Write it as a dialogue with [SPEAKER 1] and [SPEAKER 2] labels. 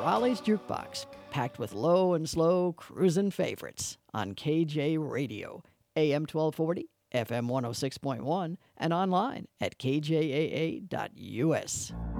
[SPEAKER 1] Raleigh's Jukebox, packed with low and slow cruisin' favorites on KJ Radio, AM 1240, FM 106.1, and online at kjaa.us.